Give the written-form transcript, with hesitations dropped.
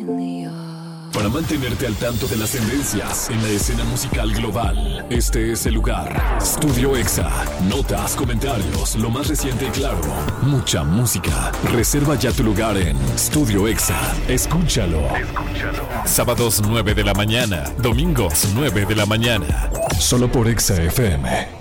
Para mantenerte al tanto de las tendencias en la escena musical global, este es el lugar. Studio Exa. Notas, comentarios, lo más reciente y claro. Mucha música. Reserva ya tu lugar en Studio Exa. Escúchalo. Sábados 9 de la mañana. Domingos 9 de la mañana. Solo por Exa FM.